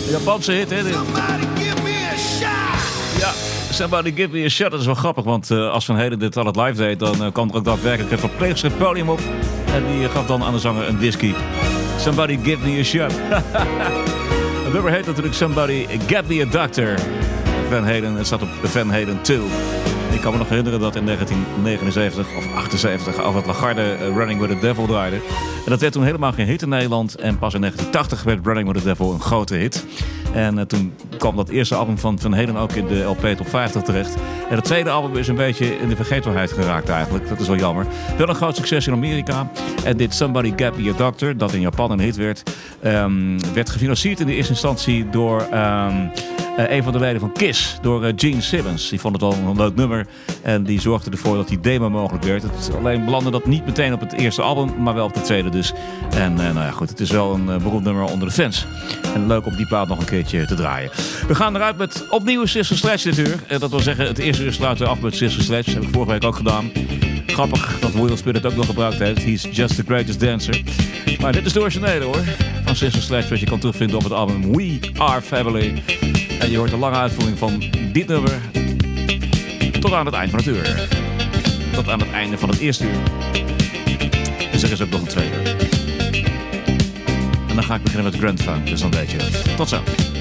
Japanse hit, hè? Ja, Somebody Give Me A Shot. Dat is wel grappig, want als Van Halen dit al het live deed, dan kwam er ook daadwerkelijk een verpleegster het podium op. En die gaf dan aan de zanger een whisky. Somebody Give Me A Shot. Het nummer heet natuurlijk Somebody Get Me A Doctor. Van Halen, het staat op Van Halen 2. Ik kan me nog herinneren dat in 1979 of 78 Alfred Lagarde Running With The Devil draaide. En dat werd toen helemaal geen hit in Nederland. En pas in 1980 werd Running With The Devil een grote hit. En toen kwam dat eerste album van Van Halen ook in de LP Top 50 terecht. En het tweede album is een beetje in de vergetelheid geraakt eigenlijk. Dat is wel jammer. Wel een groot succes in Amerika. En dit Somebody Get Me A Doctor, dat in Japan een hit werd, werd gefinancierd in de eerste instantie door een van de leden van Kiss, door Gene Simmons. Die vond het wel een leuk nummer en die zorgde ervoor dat die demo mogelijk werd. Alleen belandde dat niet meteen op het eerste album, maar wel op het tweede dus. En nou ja, goed, het is wel een beroemd nummer onder de fans. En leuk om die plaat nog een keertje te draaien. We gaan eruit met opnieuw Sister Sledge dit uur. Dat wil zeggen, het eerste uur sluiten we af met Sister Sledge. Dat heb ik vorige week ook gedaan. Grappig dat Will Smith het ook nog gebruikt heeft. He's just the greatest dancer. Maar dit is de originele hoor. Van Sister Sledge, wat je kan terugvinden op het album We Are Family. En je hoort de lange uitvoering van dit nummer tot aan het eind van het uur. Tot aan het einde van het eerste uur. Dus er is ook nog een tweede uur. En dan ga ik beginnen met Grand Funk, dus dan weet je het. Tot zo.